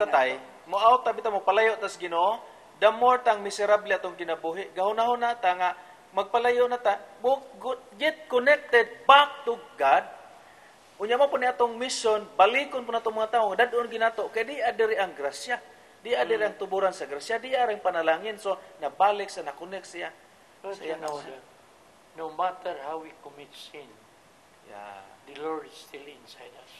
tatay, mo-out ta bitaw mo palayo tas Ginoo, the more tang miserable atong kinabuhi, gahunahon na ta nga magpalayo na ta, get connected back to God. Unya mo po ni atong mission, balikon po na itong mga tao, dadon ginato, kaya di adiri ang grasya, di adiri ang tuburan sa grasya, di aring panalangin, so nabalik sa nakonek siya. Don't you know that no matter how we commit sin, the Lord is still inside us.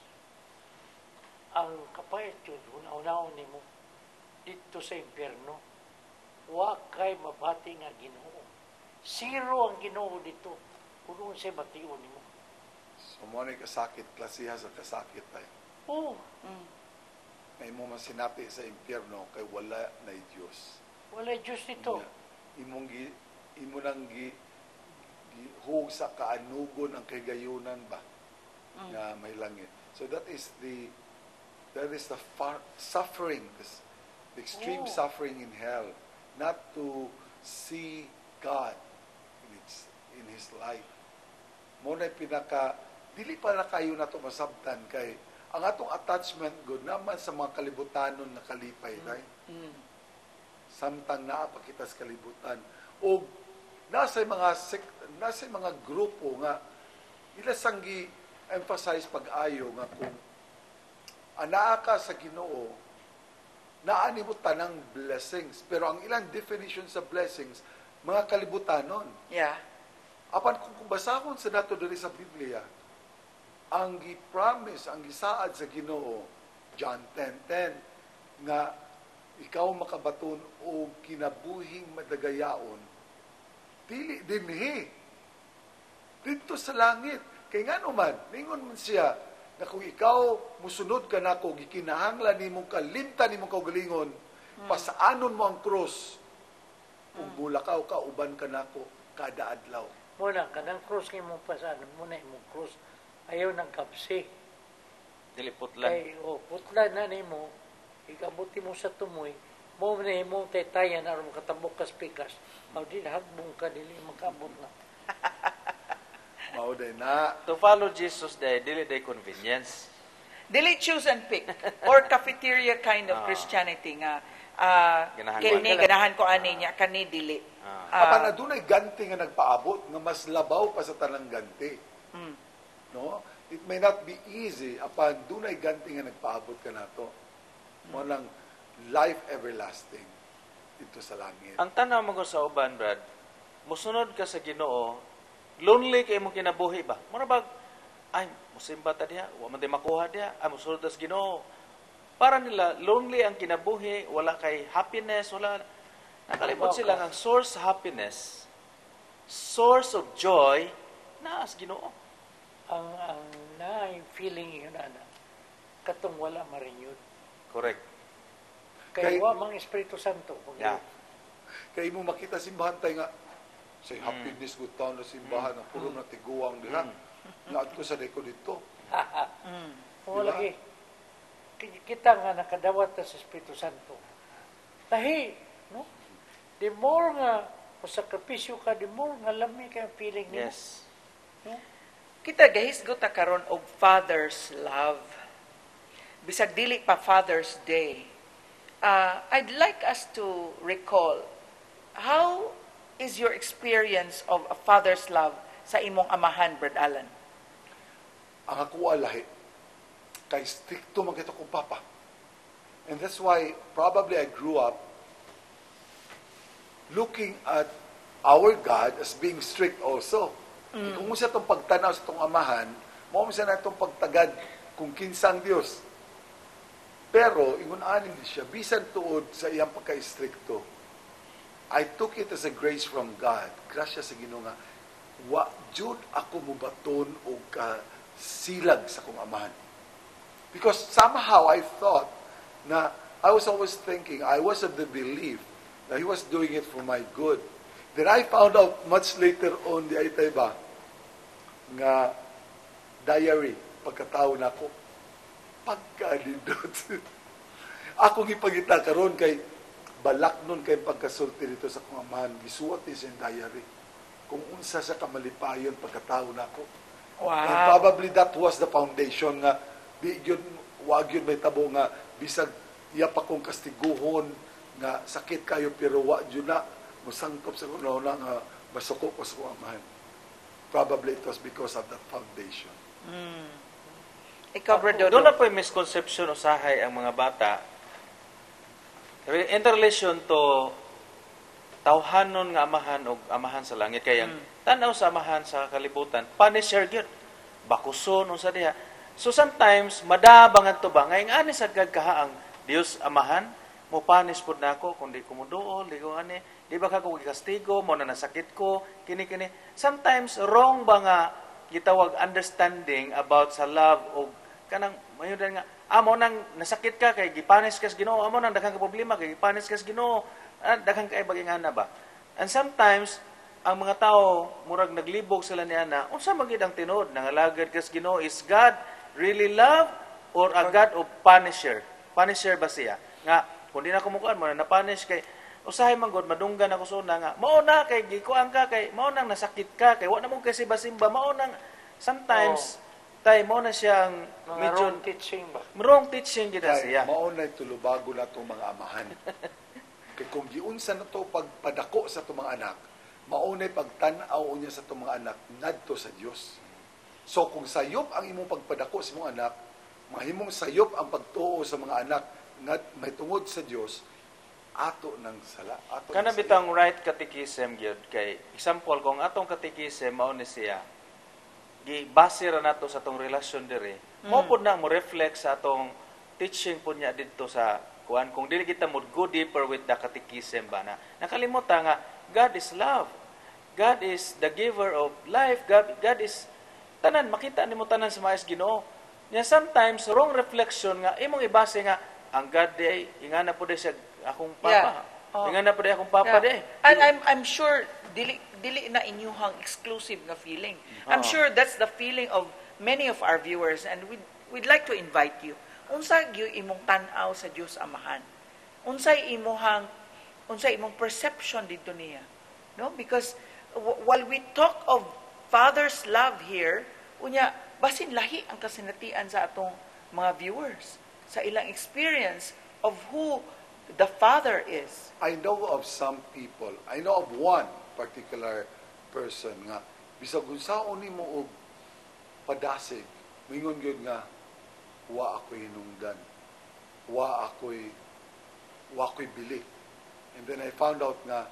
Ang kapayat yun, unaw-unaw ni mo, dito sa impyerno, wa kay mabati nga Ginoo. Zero ang Ginoo dito. Kung siya matiyon ni mo. So, mo na kasakit, klasiha sa kasakit tayo. Oo. May mo man sinati sa impyerno, kay wala na Diyos. Wala Diyos dito. Imo nang hug sa kaanugon ang kagayunan ba nga may langit. So that is the suffering, the extreme suffering in hell, not to see God in His life. Mo na dili pa na kayo na ito masabtan kay ang atong attachment good naman sa mga kalibutanon na kalipay tayo. Samtang naapakita sa kalibutan. O nasa mga grupo nga ila sanggi emphasize pag-ayo nga kung anaa ka sa Ginoo naani mo tanang blessings, pero ang ilang definition sa blessings mga kalibutanon. Yeah. Apan kung basahon sa nato diri sa Biblia, ang gi-promise, ang gisaad sa Ginoo, John 10:10, nga ikaw makabaton o kinabuhing madagayaon, dili dinhi dito sa langit. Kay nga naman, ningon man siya, na kung ikaw musunod ka nako, gikinahanglan nimong kalimtan nimong kaugalingon, pasaanon mo ang cross, kung bulakaw ka, uban ka nako, kada adlaw. Muna, kanang cross kayo mong pasaanon, muna imong cross, ayaw ng kapsi. Dili putlan. Kay, putlan na ni mo, ikabuti mo sa tumoy, mo na mo taytayan na rin katabok kas pikas, di hagbong ka, dili makabot na. Mauday na. To follow Jesus, dili day convenience. Dili choose and pick. Or cafeteria kind of Christianity nga, kini, ganahan ko ani niya, kani dili. Apan adunay ganti nga nagpaabot, nga mas labaw pa sa tanang ganti. No? It may not be easy, apan dunay ganti nga nagpaabot ka nato. Mo lang life everlasting dito sa langit. Ang tanaw mo sa uban, Brad, musunod ka sa Ginoo, lonely kay mo kinabuhi ba? Mura ba, ay, musimba ta diha, wa man di makuha diha, ay, musunod ta sa Ginoo. Para nila, lonely ang kinabuhi, wala kay happiness, wala. Nakalimot sila ang source happiness, source of joy, na sa Ginoo. Ang feeling yun, katong wala marinyod. Correct. Kaya mang Espiritu Santo. Yeah. Kaya mo makita simbahan tayo nga, say happiness good town na simbahan, na puro na tiguang diha. Naat ko sa deko dito. Wala lagi. Kita nga nakadawat sa Espiritu Santo. Tahi, no? The more nga sakripisyo ka, the more nga lami ka ang feeling nimo. Yes. No? Kita gahisgot ta karon og Father's love. Bisag dili pa Father's Day. I'd like us to recall, how is your experience of a father's love sa imong amahan, Brad Alan? Ang ako alahi, kay stricto man kita kong papa. And that's why probably I grew up looking at our God as being strict also. Kung mo siya itong pagtanaw sa itong amahan, mo siya na itong pagtagad kung kinsang Diyos. Pero, ingun-anin siya, bisan tuod sa iyang pagka-stricto, I took it as a grace from God. Grasya sa Ginoo nga, wa jud ako mubaton o silag sa kong amahan. Because somehow I thought na, I was always thinking, I was of the belief that He was doing it for my good. Then I found out much later on, di ay tayo ba, nga diary, pagkatao na ako, pagkalindot. Akong ipagita karon kay balak nun kay pagkasulti dito sa kong amahan, gisuot ni sa diary. Kung unsa sa kamalipayon pagkatao na ako. Wow. And probably that was the foundation nga, di yun, wag yun may tabo nga, bisag iya pa kong kastiguhon nga sakit kayo pero wa jud na musangkop sa kuno nga masuko ko sa amahan. Probably it was because of that foundation. Ikaw, Brother Doon Dodo. na po yung misconception usahay ang mga bata. In relation to tawhanon nga amahan o amahan sa langit. Kaya tanaw sa amahan sa kalibutan, punisher gyud. Bakuson unsa diha. So sometimes madabang adto ba nga ani sa kagkahaang Dios amahan mo panis pud nako kung di ko muduol, di ko ani, di ba ka ko kastigo, mo na nasakit ko, kini. Sometimes wrong ba nga gitawag understanding about sa love o kanang mayudan nga amo nang nasakit ka kay gipanis ka sa Ginoo, amo nang daghang ka problema kay gipanis ka sa Ginoo, daghang kay bagingana ba. And sometimes ang mga tao murag naglibog sila niya na unsa magid ang tinuod nangalagad ka sa Ginoo, is God really love or a God of punisher? Punisher ba siya? Nga kung di na kumukuan mo na punish kay usahay man gud madunggan ako suna nga mao na kay gikuan ka kay mao nang nasakit ka kay wa na mo kasi simba mao nang sometimes tay mo na siyang Mga medyo wrong teaching ba? wrong teaching gid Kay siya. maunay tulubago na itong mga amahan. Kay kung giunsa na to pagpadako sa itong mga anak, maunay pagtanaw niya sa itong mga anak ngadto sa Dios. So kung sayop ang imong pagpadako sa mga anak, mahimong sayop ang pagtuo sa mga anak nga may tungod sa Dios, ato ng sala. Ato Kana ng bitang right catechism gyud kay example kung atong catechism mao ni siya gibase ra nato sa atong relasyon dire. Mao pud na mo reflect sa atong teaching pud niya didto sa kuan kung dili kita mo go deeper with the catechism ba na nakalimutan nga God is love. God is the giver of life. God is tanan makita nimo tanan sa maayos Ginoo. Nya sometimes wrong reflection nga imong ibase nga ang God day ingana pud siya akong papa. Yeah. Ingana pud akong papa day. And I'm sure dili na inyuhang exclusive nga feeling. I'm sure that's the feeling of many of our viewers, and we'd like to invite you. Unsa gyud imong tan-aw sa Dios Amahan? Unsay imong perception dito niya? No? Because while we talk of Father's love here, unya basin lahi ang kasinatian sa atong mga viewers sa ilang experience of who the Father is. I know of some people, I know of one particular person nga, bisag unsaon nimo og padasig, mingon gyud nga, wa ako'y hinungdan, wa ako'y bili. And then I found out nga,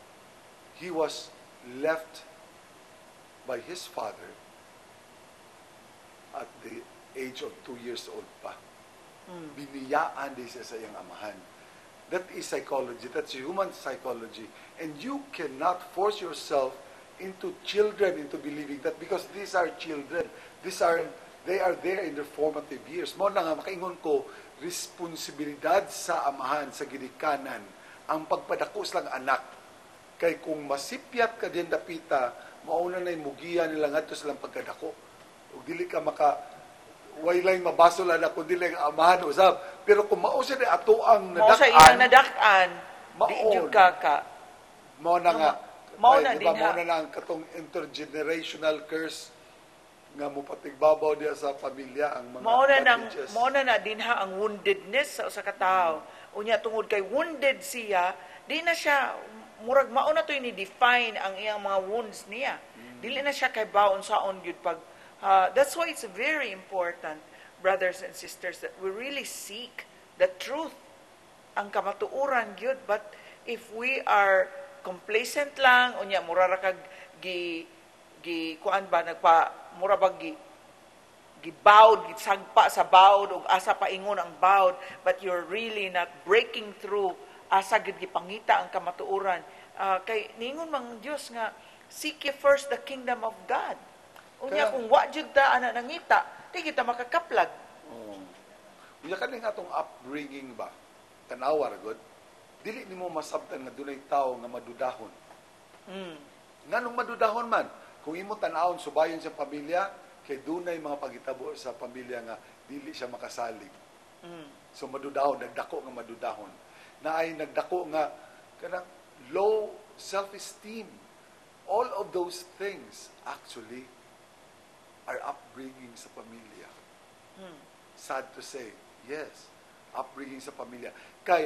he was left by his father at the age of 2 years old pa. Biniyaan din siya sa iyang amahan. That is psychology. That's human psychology. And you cannot force yourself into children into believing that because these are children. They are there in their formative years. Mo na nga makaingon ko, responsibilidad sa amahan, sa ginikanan, ang pagpadako sa anak. Kay kung masipyat ka din dapita, mauna na yung mugiya nila nga ito silang pagkadako. O dili ka way lang mabaso lang na kundi lang amahan usab. Pero kung mao siya na ato ang Mao sa ilang nadakan, di jud ka. Mao na nga. Mao na diba, din mao ha. na lang katong intergenerational curse nga mo patigbabaw diya sa pamilya ang mga bondages. Mao na din ha ang woundedness sa usa ka tawo. Unya tungod kay wounded siya, di na siya murag mao na to ni define ang iyang mga wounds niya. Dili na siya kay baon saon gyud pag that's why it's very important, brothers and sisters, that we really seek the truth, ang kamatuoran gyud. But if we are complacent lang, unya mura ra kag kuan ba mura ba gibawd, gisagpa sa bawd ug asa paingon ang bawd, but you're really not breaking through asa gid gipangita ang kamatuoran. Kay ningon mang Dios nga seek ye first the kingdom of God. Unya kung wa jud ta ana nangita, di kita makakaplag. Unya kaning atong upbringing ba, tanawa ra gud. Dili nimo masabtan nga dunay tawo nga madudahon. Nganong madudahon man? Kung imo tan-awon subayon sa pamilya, kay dunay mga pagitabo sa pamilya nga dili siya makasalig. So madudahon, nagdako nga madudahon. Na ay nagdako nga kanang low self-esteem. All of those things actually are upbringing sa pamilya. Sad to say, yes. upbringing sa pamilya. Kay